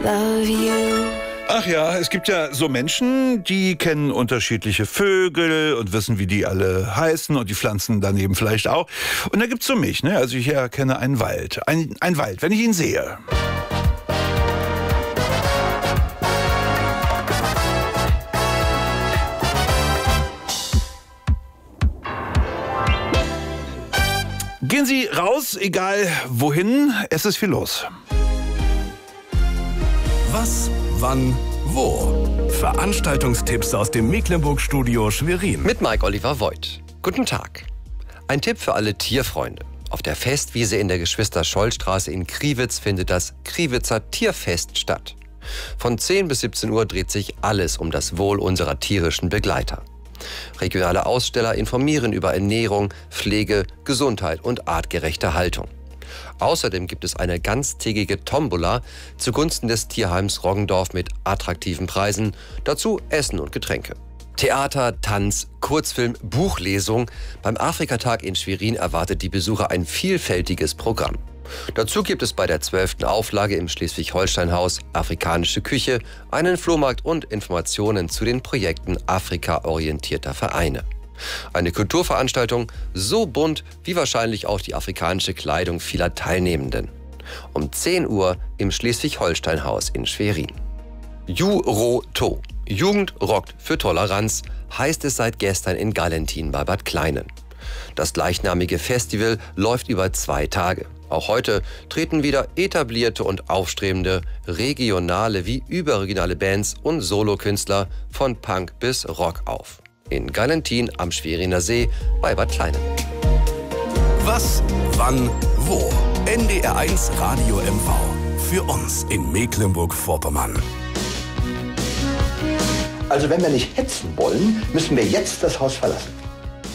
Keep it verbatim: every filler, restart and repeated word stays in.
Love you. Ach ja, es gibt ja so Menschen, die kennen unterschiedliche Vögel und wissen, wie die alle heißen und die Pflanzen daneben vielleicht auch. Und da gibt's so mich, ne? Also ich erkenne einen Wald. Ein, ein Wald, wenn ich ihn sehe. Gehen Sie raus, egal wohin, es ist viel los. Was, wann, wo? Veranstaltungstipps aus dem Mecklenburg-Studio Schwerin. Mit Mike Oliver Voigt. Guten Tag. Ein Tipp für alle Tierfreunde. Auf der Festwiese in der Geschwister-Scholl-Straße in Kriwitz findet das Kriwitzer Tierfest statt. Von zehn bis siebzehn Uhr dreht sich alles um das Wohl unserer tierischen Begleiter. Regionale Aussteller informieren über Ernährung, Pflege, Gesundheit und artgerechte Haltung. Außerdem gibt es eine ganztägige Tombola zugunsten des Tierheims Roggendorf mit attraktiven Preisen, dazu Essen und Getränke. Theater, Tanz, Kurzfilm, Buchlesung. Beim Afrikatag in Schwerin erwartet die Besucher ein vielfältiges Programm. Dazu gibt es bei der zwölften Auflage im Schleswig-Holstein-Haus afrikanische Küche, einen Flohmarkt und Informationen zu den Projekten afrika-orientierter Vereine. Eine Kulturveranstaltung so bunt wie wahrscheinlich auch die afrikanische Kleidung vieler Teilnehmenden. Um zehn Uhr im Schleswig-Holstein-Haus in Schwerin. Ju-Ro-To. Jugend rockt für Toleranz, heißt es seit gestern in Gallentin bei Bad Kleinen. Das gleichnamige Festival läuft über zwei Tage. Auch heute treten wieder etablierte und aufstrebende regionale wie überregionale Bands und Solokünstler von Punk bis Rock auf. In Gallentin am Schweriner See bei Bad Kleinen. Was, wann, wo? N D R eins Radio M V. Für uns in Mecklenburg-Vorpommern. Also wenn wir nicht hetzen wollen, müssen wir jetzt das Haus verlassen.